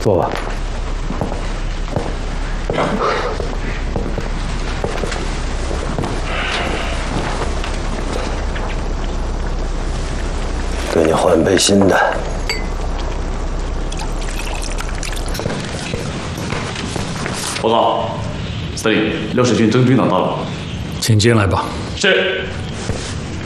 坐吧。给你换杯新的。 报告，司令，刘世军整军到了， 请进来吧。 是。